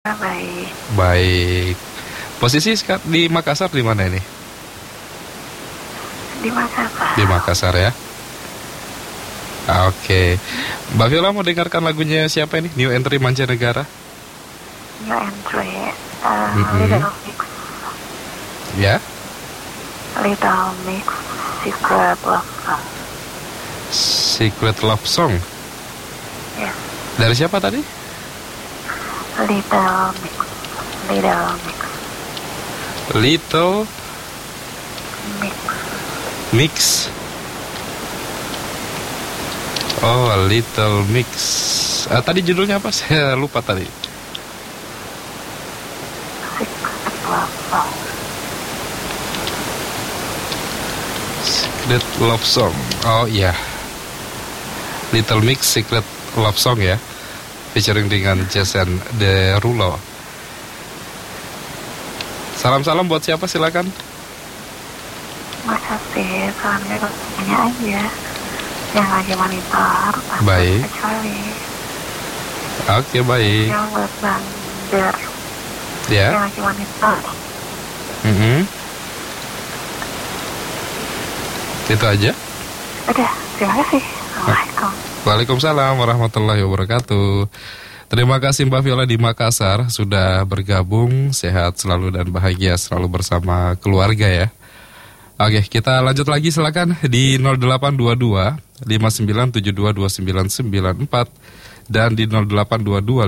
baik. Baik. Posisi di Makassar di mana ini? Di Makassar. Di Makassar ya. Oke. Mbak Viola mau dengarkan lagunya siapa ini? New Entry Mancanegara. New Entry. Mm-mm. Little Mix. Ya. Little Mix. Secret Love Song. Secret Love Song. Yes. Dari siapa tadi? Little Mix. Little Mix. Little Mix. Mix. Oh, Little Mix. Tadi judulnya apa? Saya lupa tadi. Secret Love Song. Secret Love Song. Oh iya. Little Mix Secret Love Song ya. Featuring dengan Jason Derulo. Salam-salam buat siapa silakan. Makasih, salamnya punya aja. Yang lagi monitor. Baik. Kecuali Oke, baik. yang buat Bang Der. Ya. Yang lagi monitor. Itu aja. Udah, terima kasih. Assalamualaikum. Waalaikumsalam warahmatullahi wabarakatuh. Terima kasih Mbak Viola di Makassar sudah bergabung. Sehat selalu dan bahagia selalu bersama keluarga ya. Oke, kita lanjut lagi silakan di 0822 59722994 dan di 0822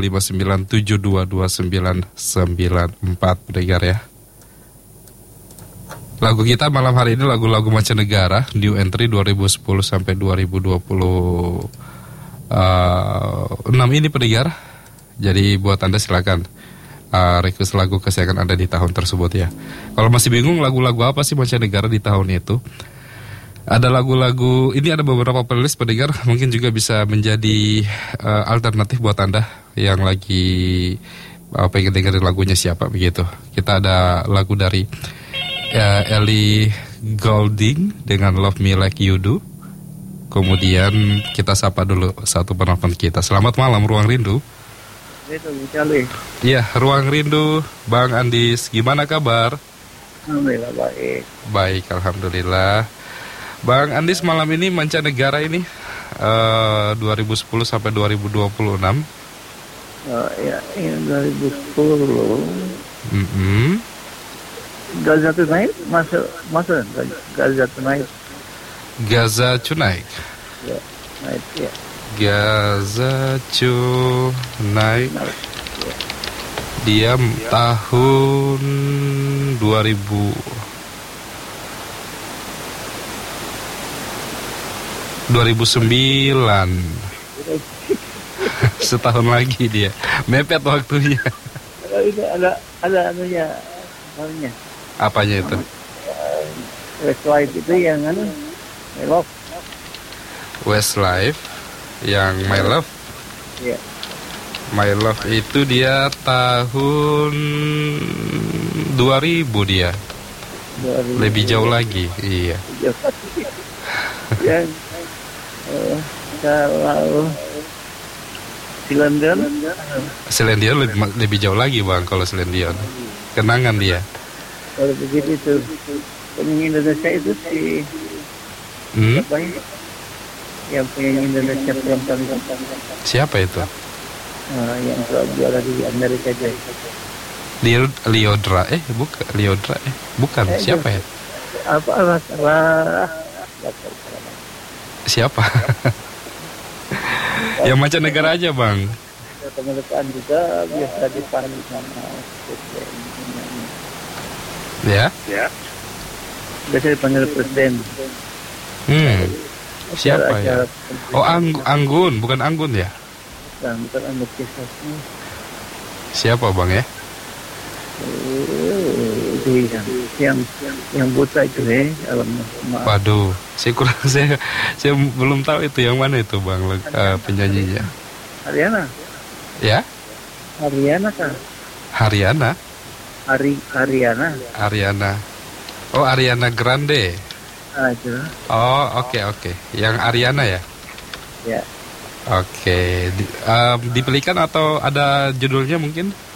59722994 pendengar ya. Lagu kita malam hari ini lagu-lagu mancanegara, New Entry 2010 sampai 2026 ini pendengar. Jadi buat Anda silakan request lagu kesayangan Anda di tahun tersebut ya. Kalau masih bingung lagu-lagu apa sih mancanegara di tahun itu, ada lagu-lagu, ini ada beberapa playlist pendengar, mungkin juga bisa menjadi alternatif buat Anda yang lagi pengen dengerin lagunya siapa begitu. Kita ada lagu dari Ellie Goulding dengan Love Me Like You Do. Kemudian kita sapa dulu satu penonton kita. Selamat malam Ruang Rindu. Iya, Ruang Rindu, Bang Andis, gimana kabar? Alhamdulillah baik. Baik, alhamdulillah. Bang Andis, malam ini mancanegara ini 2010 sampai 2026. Ya, ini 2010. Gaza Tonight masuk Gaza Tonight. Gaza Tonight. Ya, night ya. Gaza Tonight. Ya. Dia tahun 2000 2009. Setahun lagi dia. Mepet waktunya. Itu ada anunya. Apanya itu? Westlife itu yang My Love. Westlife yang My Love. Iya. My Love itu dia tahun 2000 dia. 2000. Lebih jauh lagi. Iya. Yang kalau Celine Dion lebih jauh lagi Bang kalau Celine Dion. Kenangan dia. Kalau begitu itu penyanyi Indonesia itu si apa ya? Yang penyanyi Indonesia perempuan. Siapa itu? Yang juara di Amerika aja. Liodra bukan Liodra bukan siapa ya? Apa Siapa? Yang mancanegara aja Bang. Kemerdekaan juga biasa dipanggil sama Ya? biasa dipanggil presiden. Siapa ya? Oh Anggun, bukan Anggun ya? Bukan Anggun Kisahnya. Siapa Bang ya? Itu yang buta itu Waduh, saya belum tahu itu yang mana itu Bang penyanyinya. Ariana. Ya? Ariana kan? Ariana. Ariana. Oh, Ariana Grande. Itu. Oh, oke. Yang Ariana ya? Ya. Oke. Dipelikan atau ada judulnya mungkin?